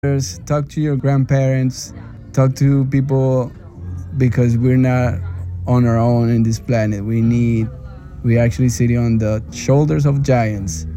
elders, talk to your grandparents, talk to people because we're not on our own in this planet. We actually sitting on the shoulders of giants.